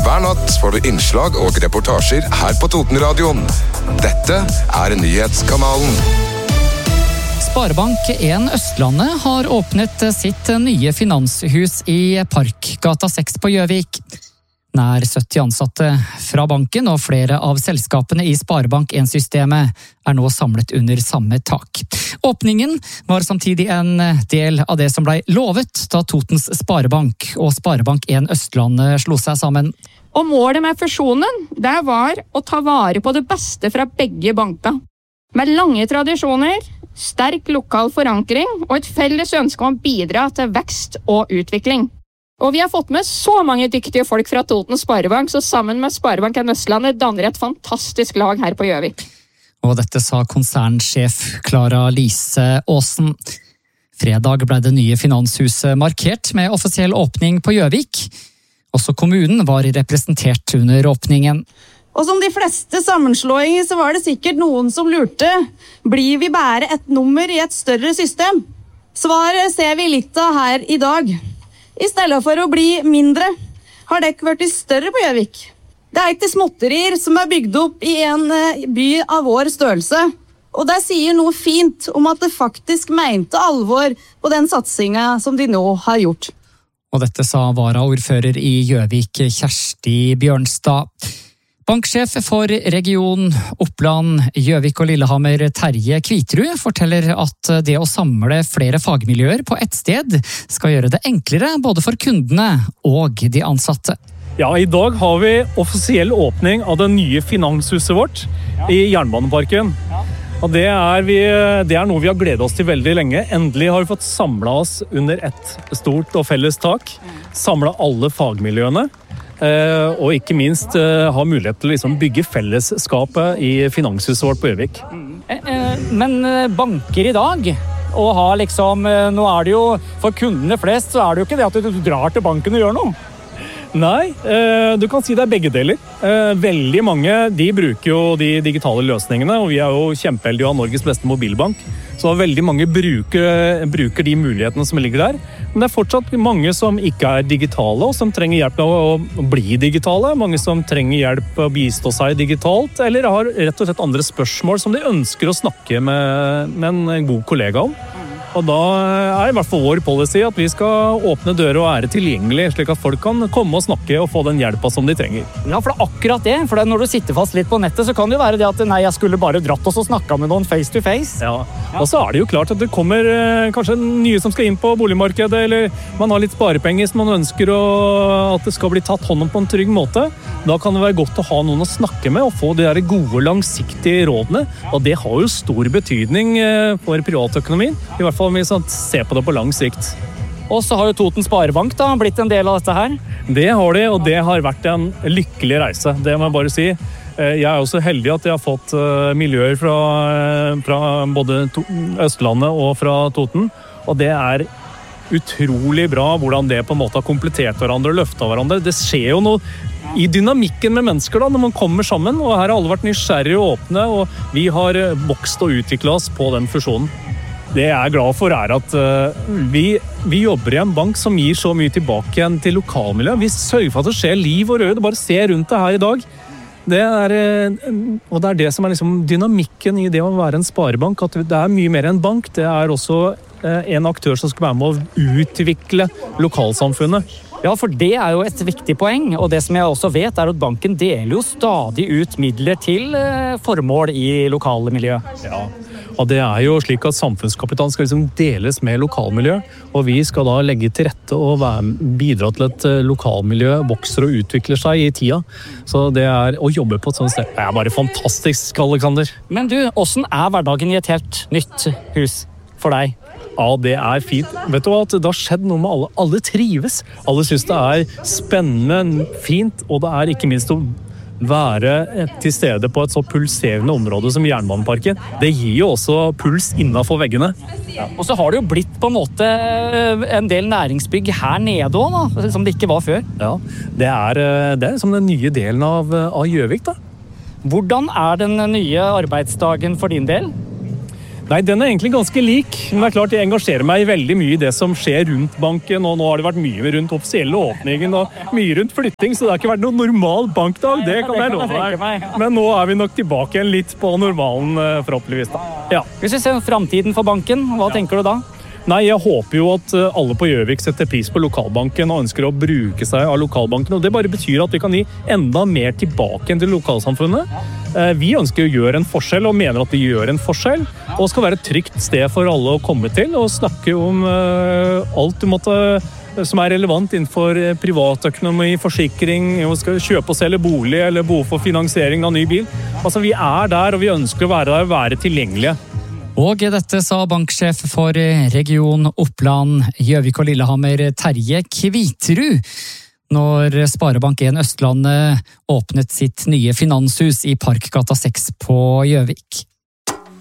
Hver natt får du innslag og reportasjer her på Totenradioen. Dette nyhetskanalen. Sparebank1 Østlandet har åpnet sitt nye finanshus i Parkgata 6 på Gjøvik. Nær 70 ansatte fra banken og flere av selskapene i Sparebank1-systemet nå samlet under samme tak. Åpningen var samtidig en del av det som ble lovet da Totens Sparebank og Sparebank1 Østlandet slo seg sammen. Og målet med fusjonen, det var å ta vare på det beste fra begge banker. Med lange tradisjoner, sterk lokal forankring og et felles ønske om å bidra til vekst og utvikling. Og vi har fått med så mange dyktige folk fra Totens Sparebank, så sammen med Sparebank1 Østlandet danner et fantastisk lag her på Gjøvik. Og dette sa konsernsjef Klara Lise Aasen. Fredag ble det nye finanshuset markert med offisiell åpning på Gjøvik. Også kommunen var representert under åpningen. Og som de fleste sammenslåinger så var det sikkert noen som lurte. Blir vi bare et nummer i et større system? Svaret ser vi litt av her i dag. I stedet for å bli mindre, har dere vært større på Gjøvik. Det ikke småtterier som bygd opp i en by av vår størrelse. Og det sier noe fint om at det faktisk mente alvor på den satsingen som de nå har gjort. Og dette sa varaordfører i Gjøvik, Kjersti Bjørnstad. Banksjef for region Oppland, Gjøvik og Lillehammer, Terje Kvitrud, forteller at det å samle flere fagmiljøer på ett sted skal gjøre det enklere både for kundene og de ansatte. Ja, i dag har vi offisiell åpning av det nye finanshuset vårt i Jernbaneparken. Og det er noe vi har gledet oss til veldig lenge. Endelig har vi fått samlet oss under et stort og felles tak. Samlet alle fagmiljøene. Og ikke minst ha mulighet til å liksom bygge fellesskapet i finanshuset vårt på Gjøvik. Men banker i dag, og ha liksom, nå det jo, for kundene flest, så det jo ikke det at du drar til banken og gjør noe. Nei, du kan si det begge deler. Veldig mange de bruker jo de digitale løsningene, og vi jo kjempeheldige å ha Norges beste mobilbank. Så veldig mange bruker de mulighetene som ligger der. Men det fortsatt mange som ikke digitale, og som trenger hjelp med å bli digitale. Mange som trenger hjelp med å bistå seg digitalt, eller har rett og slett andre spørsmål som de ønsker å snakke med en god kollega om. Og da i hvert fall vår policy at vi skal åpne dører og være tilgjengelig, slik at folk kan komme og snakke og få den hjelpa som de trenger. Ja, for det akkurat det. For når du sitter fast litt på nettet, så kan det jo være det at nei, jeg skulle bare dratt oss og snakket med noen face to face. Ja, og så det jo klart at det kommer kanskje nye som skal inn på boligmarkedet, eller man har litt sparepenger som man ønsker at det skal bli tatt hånd om på en trygg måte. Da kan det være godt å ha noen å snakke med og få de der gode, langsiktige rådene. Og det har jo stor betydning for privatøkonomien, i hvert fall om vi ser på det på lang sikt. Og så har jo Totens Sparebank da blitt en del av dette her. Det har de, og det har vært en lykkelig reise, det må jeg bare si. Jeg også heldig at jeg har fått miljøer fra både Østlandet og fra Toten, og det utrolig bra hvordan det på en måte har komplettert hverandre og løftet hverandre. Det skjer jo noe i dynamikken med mennesker da, når man kommer sammen, og her har alle vært nysgjerrige og åpne, og vi har vokst og utviklet oss på den fusjonen. Det jeg glad for at vi jobber i en bank som gir så mye tilbake igjen til lokalmiljøet. Vi sørger for at det skjer liv og rød, bare se rundt det her i dag. Og det det som liksom dynamikken i det å være en sparebank, at det mye mer enn bank. Det også en aktør som skal være med å utvikle lokalsamfunnet. Ja, for det jo et viktig poeng, og det som jeg også vet at banken deler jo stadig ut midler til formål i lokale miljø. Ja, og det jo slik at samfunnskapitalen skal liksom deles med lokalmiljø, og vi skal da legge til rette og bidra til at lokalmiljø vokser og utvikler seg i tida. Så det å jobbe på et sånt sted bare fantastisk, Alexander. Men du, hvordan hverdagen i et helt nytt hus for deg? Ja, det fint. Vet du hva, at det har skjedd noe med alle. Alle trives. Alle synes det spennende, fint, og det ikke minst å være til stede på et så pulserende område som Jernbaneparken. Det gir jo også puls innenfor veggene. Ja. Og så har det jo blitt på en måte en del næringsbygg her nede også, da, som det ikke var før. Ja, det som den nye delen av Gjøvik, da. Hvordan den nye arbeidsdagen for din del? Nei, den egentlig ganske lik, men det klart jeg engasjerer meg veldig mye i det som skjer rundt banken, og nå har det vært mye rundt offisielle åpningen og mye rundt flytting, så det har ikke vært noen normal bankdag, det kan jeg love deg. Men nå vi nok tilbake igjen litt på normalen, forhåpentligvis da. Ja. Hvis vi ser fremtiden for banken, hva tenker du da? Nei, jeg håper jo at alle på Gjøvik setter pris på lokalbanken og ønsker å bruke seg av lokalbanken, og det bare betyr at vi kan gi enda mer tilbake til lokalsamfunnet. Vi ønsker å gjøre en forskjell og mener at vi gjør en forskjell, og skal være et trygt sted for alle å komme til og snakke om alt som relevant innenfor privatøkonomi, forsikring, skal kjøpe og selge bolig eller behov for finansiering av ny bil. Altså, vi der, og vi ønsker å være der og være tilgjengelige. Og dette sa banksjef for region Oppland, Gjøvik og Lillehammer, Terje Kviterud, når Sparebank 1 Østlandet åpnet sitt nye finanshus i Parkgata 6 på Gjøvik.